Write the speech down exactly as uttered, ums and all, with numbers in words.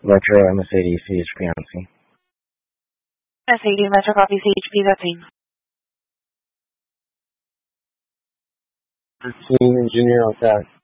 Metro Mercedes C H P Yankee. Mercedes Metro copy C H P thirteen. Team engineer on that.